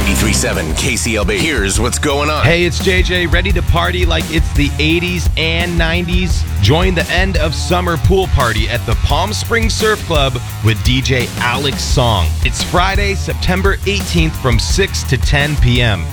93.7 KCLB. Here's what's going on. Hey, it's JJ, ready to party like it's the 80s and 90s? Join the end of summer pool party at the Palm Springs Surf Club with DJ Alex Song. It's Friday, September 18th from 6 to 10 p.m.